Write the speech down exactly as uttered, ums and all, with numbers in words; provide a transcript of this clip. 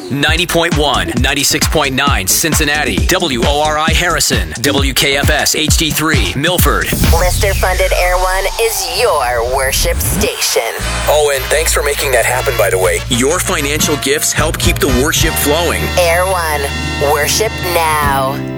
ninety point one, ninety-six point nine Cincinnati, W O R I Harrison, W K F S H D three Milford. Listener-funded Air One is your worship station. Oh, and thanks for making that happen, by the way. Your financial gifts help keep the worship flowing. Air One. Worship now.